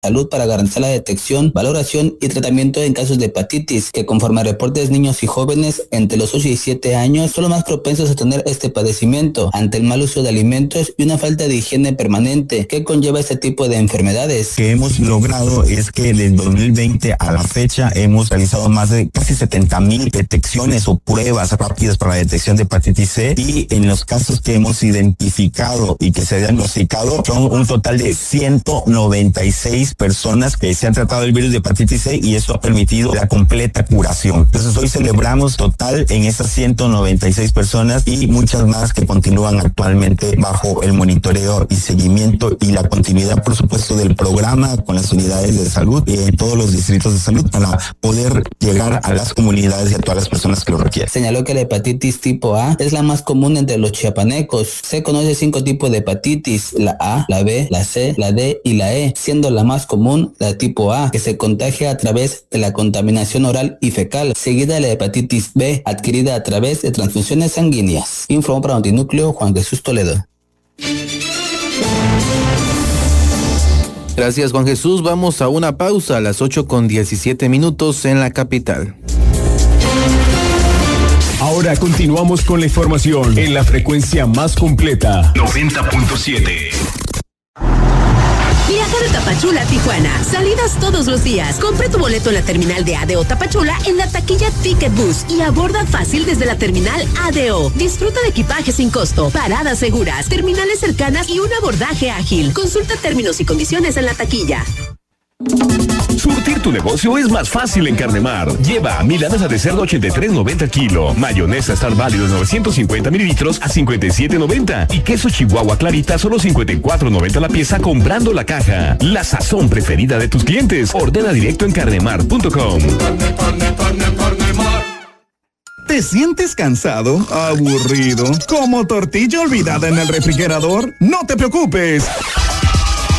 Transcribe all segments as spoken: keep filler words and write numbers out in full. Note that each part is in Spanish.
salud para garantizar la detección, valoración y tratamiento en casos de hepatitis, que conforme a reportes, niños y jóvenes entre los ocho y siete años son los más propensos a tener este padecimiento ante el mal uso de alimentos y una falta de higiene permanente que conlleva este tipo de enfermedades. Que hemos logrado es que del dos mil veinte a la fecha hemos realizado más de casi setenta mil detecciones o pruebas rápidas para la detección de hepatitis C, y en los casos que hemos identificado y que se han diagnosticado son un total de ciento noventa y seis personas que se han tratado el virus de hepatitis C, y eso ha permitido la completa curación. Entonces hoy celebramos total en esas ciento noventa y seis personas y muchas más que continúan actualmente bajo el monitoreo y seguimiento y la continuidad, por supuesto, del programa con las unidades de salud y en todos los distritos de salud para poder llegar a las comunidades y a todas las personas que lo requieren. Señaló que la hepatitis tipo A es la más común entre los chiapanecos. Se conoce cinco tipos de hepatitis: la A, la B, la C, la D y la E, siendo la más común la tipo A, que se contagia a través de la contaminación oral y fecal, seguida de la hepatitis B, adquirida a través de transfusiones sanguíneas. Informó para Notinúcleo Juan Jesús Toledo. Gracias, Juan Jesús. Vamos a una pausa a las ocho con diecisiete minutos en la capital. Ahora continuamos con la información en la frecuencia más completa. noventa punto siete. Viaja de Tapachula a Tijuana. Salidas todos los días. Compra tu boleto en la terminal de A D O Tapachula en la taquilla Ticket Bus y aborda fácil desde la terminal A D O. Disfruta de equipaje sin costo, paradas seguras, terminales cercanas y un abordaje ágil. Consulta términos y condiciones en la taquilla. Surtir tu negocio es más fácil en Carnemar. Lleva milanesa de cerdo ochenta y tres noventa kilo, mayonesa Star Válido de novecientos cincuenta mililitros a cincuenta y siete noventa y queso Chihuahua Clarita solo cincuenta y cuatro noventa la pieza comprando la caja. La sazón preferida de tus clientes. Ordena directo en carnemar punto com. Carne, carne, carne, Carnemar. ¿Te sientes cansado, aburrido, como tortilla olvidada en el refrigerador? No te preocupes.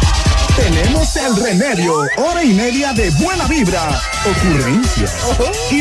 Tenemos el remedio, hora y media de buena vibra, ocurrencias y